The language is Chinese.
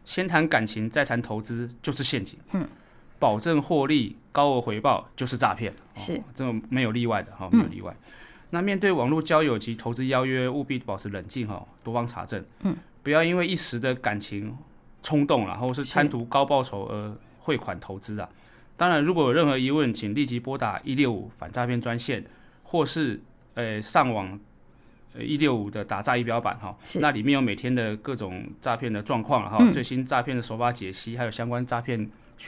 先谈感情再谈投资就是陷阱，保证获利高额回报就是诈骗， 是这种没有例外的哈，没有例外。那面对网络交友及投资邀约，务必保持冷静哈，多方查证，不要因为一时的感情冲动然后是贪图高报酬而汇款投资啊。当然，如果有任何疑问，请立即拨打165反诈骗专线，或是上网165的打诈仪表板哈，那里面有每天的各种诈骗的状况哈，最新诈骗的手法解析，还有相关诈骗